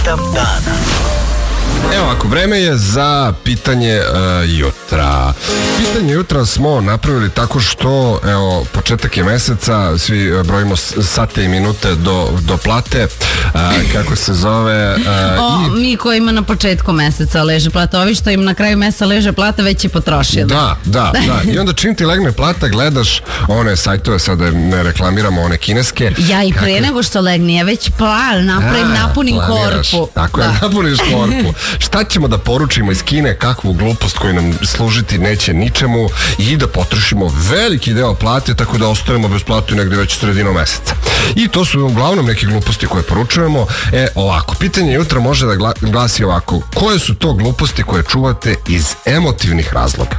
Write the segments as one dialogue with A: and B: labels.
A: Ritam dana.
B: Evo ovako, vreme je za pitanje jutra. Pitanje jutra smo napravili tako što, evo, početak je meseca, svi brojimo sate i minute do plate, kako se zove.
C: Mi koji ima na početku meseca leže plata, ovi što im na kraju meseca leže plata već je potrošio.
B: Da. I onda čim ti legne plata, gledaš one sajtove, sada ne reklamiramo, one kineske.
C: Ja i pre nego što legne, ja već napunim korpu.
B: Tako je, napuniš korpu. Šta ćemo da poručimo iz Kine, kakvu glupost koju nam služiti neće ničemu i da potrošimo veliki deo plate, tako da ostanemo bez plate negdje već sredinom meseca. I to su uglavnom neke gluposti koje poručujemo. Ovako, pitanje jutra može da glasi ovako: koje su to gluposti koje čuvate iz emotivnih razloga?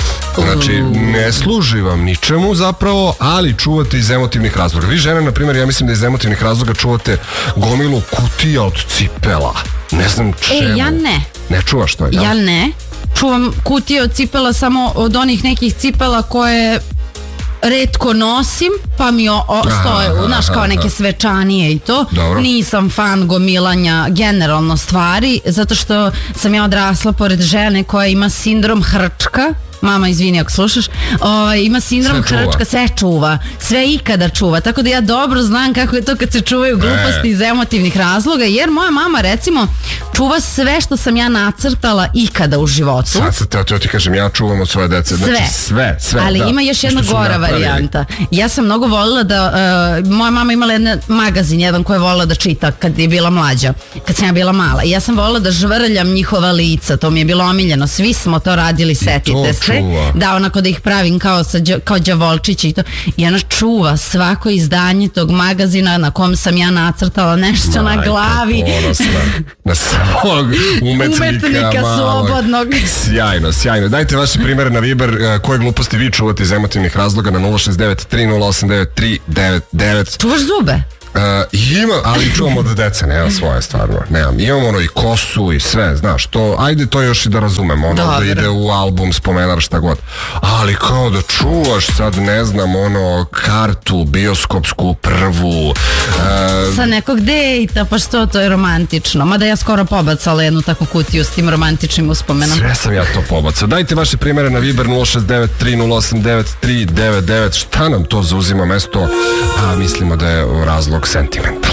B: Znači, ne služi vam ničemu zapravo, ali čuvate iz emotivnih razloga. Vi žene, na primjer, ja mislim da iz emotivnih razloga čuvate gomilu kutija od cipela. Ne znam čemu.
C: Ja ne.
B: Ne čuvaš to, ja?
C: Ja ne. Čuvam kutije od cipela samo od onih nekih cipela koje retko nosim, pa mi stoje, znaš, kao neke svečanije i to.
B: Dobro.
C: Nisam fan gomilanja generalno stvari, zato što sam ja odrasla pored žene koja ima sindrom hrčka. Mama, izvini ako slušaš, ima sindrom hrčka, sve čuva, sve ikada čuva, tako da ja dobro znam kako je to kad se čuvaju gluposti iz emotivnih razloga, jer moja mama recimo čuva sve što sam ja nacrtala ikada u životu.
B: Sad ti kažem, ja čuvam od svoje dece, znači sve.
C: Ali ima još jedna gora varijanta. Ja sam mnogo volila da, moja mama imala jedan magazin, jedan koji je volila da čita kad je bila mlađa, kad sam ja bila mala, i ja sam volila da žvrljam njihova lica, to mi je bilo omiljeno, svi smo to radili, setite se. Da, onako da ih pravim kao đavolčići i to. I ona čuva svako izdanje tog magazina na kom sam ja nacrtala nešto na glavi.
B: Na svog umetnika
C: slobodnog.
B: Sjajno. Dajte vaše primere na Viber, koje gluposti vi čuvate iz emotivnih razloga na 069-3089-399.
C: Čuvaš zube?
B: Ima, ali čuvam od deca, nemam svoje stvarno, nemam. Imam ono i kosu i sve, znaš, to, ajde to još i da razumem, ono da ide u album, spomenar, šta god. Ali kao da čuvaš sad, ne znam, ono, kartu, bioskopsku, prvu.
C: Sa nekog dejta, pa što, to je romantično. Mada ja skoro pobacala jednu takvu kutiju s tim romantičnim uspomenom.
B: Sve sam ja to pobacao. Dajte vaše primere na Viber 069-3089-399. Šta nam to zauzima mesto? A mislimo da je razlog sentimenta.